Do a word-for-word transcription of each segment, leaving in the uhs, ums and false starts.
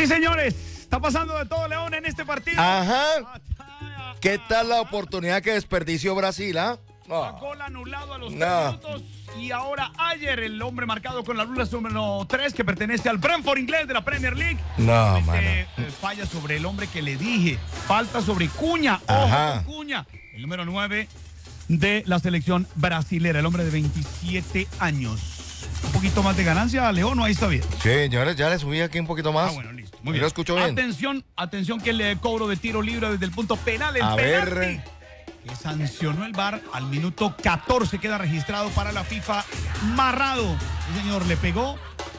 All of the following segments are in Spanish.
Sí, señores, está pasando de todo, León, en este partido. Ajá. ¿Qué tal la oportunidad que desperdició Brasil, ah? Oh. Gol anulado a los no. tres minutos. Y ahora ayer el hombre marcado con la luna número tres, que pertenece al Brentford inglés de la Premier League. No, mano. Eh, falla sobre el hombre que le dije. Falta sobre Cuña. Ajá. Ojo, Cuña. El número nueve de la selección brasilera. El hombre de veintisiete años. Un poquito más de ganancia, León, ahí está bien. Sí, señores, ya le subí aquí un poquito más. Ah, bueno, listo. Muy bien. ¿Lo escucho bien? Atención, atención que el cobro de tiro libre desde el punto penal. El A penalti ver. que sancionó el V A R al minuto catorce, queda registrado para la FIFA marrado. El señor le pegó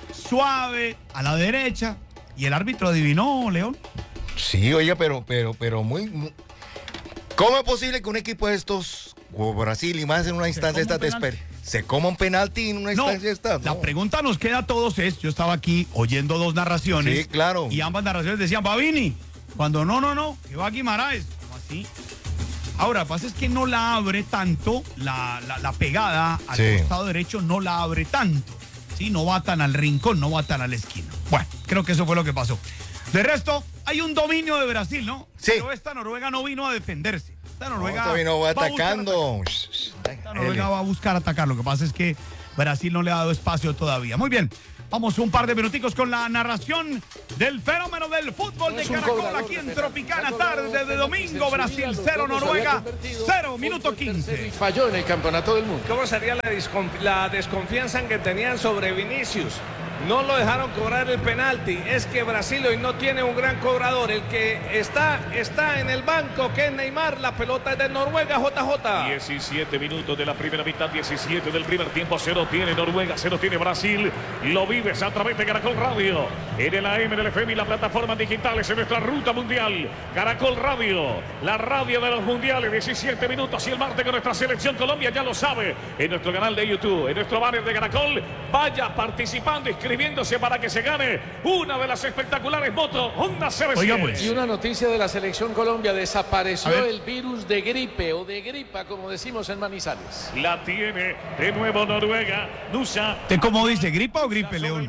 suave a la derecha y el árbitro adivinó, León. Sí, oiga, pero, pero, pero muy, muy... ¿Cómo es posible que un equipo de estos, como Brasil, y más en una instancia esta, te espere, se coma un penalti en una No, instancia esta? No. La pregunta nos queda a todos es, yo estaba aquí oyendo dos narraciones. Sí, claro. Y ambas narraciones decían, Babini, cuando no, no, no, que va Guimaraes. ¿Cómo así? Ahora, lo que pasa es que no la abre tanto, la, la, la pegada al Sí. costado derecho no la abre tanto. ¿Sí? No va tan al rincón, no va tan a la esquina. Bueno, creo que eso fue lo que pasó. De resto, hay un dominio de Brasil, ¿no? Sí. Pero esta Noruega no vino a defenderse. Esta Noruega No, todavía no va va a buscar atacando. atacar. Esta Noruega va a buscar atacar. Lo que pasa es que Brasil no le ha dado espacio todavía. Muy bien. Vamos un par de minuticos con la narración del fenómeno del fútbol de Caracol aquí en Tropicana, tarde de domingo. Brasil cero, Noruega cero, minuto quince. Falló en el campeonato del mundo. ¿Cómo sería la, desconf- la desconfianza que tenían sobre Vinicius? No lo dejaron cobrar el penalti. Es que Brasil hoy no tiene un gran cobrador. El que está, está en el banco, que es Neymar. La pelota es de Noruega, J J. diecisiete minutos de la primera mitad, diecisiete del primer tiempo. Cero tiene Noruega, cero tiene Brasil. Lo vives a través de Caracol Radio. En el A M del F M y las plataformas digitales en nuestra ruta mundial. Caracol Radio, la radio de los mundiales. diecisiete minutos y el martes con nuestra selección Colombia, ya lo sabe. En nuestro canal de YouTube, en nuestro banner de Caracol. Vaya participando, inscribiéndose para que se gane una de las espectaculares motos Honda C B cien. Oiga, pues. Y una noticia de la selección Colombia, A desapareció ver. el virus de gripe o de gripa, como decimos en Manizales. La tiene de nuevo Noruega. Nusa. ¿Usted cómo dice? ¿Gripa o gripe, León?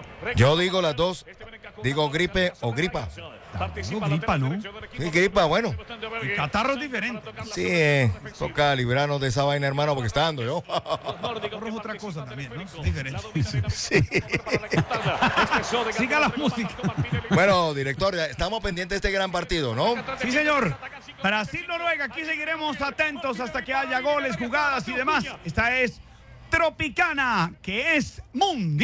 Yo digo las dos. Digo gripe o gripa. No, gripa, ¿no? Sí, gripa, bueno. El catarro es diferente. Sí, eh, toca librarnos de esa vaina, hermano, porque está dando yo. Catarro es otra cosa también, ¿no? Es diferente. Sí. Siga la música. Bueno, director, estamos pendientes de este gran partido, ¿no? Sí, señor. Brasil-Noruega, aquí seguiremos atentos hasta que haya goles, jugadas y demás. Esta es Tropicana, que es mundial.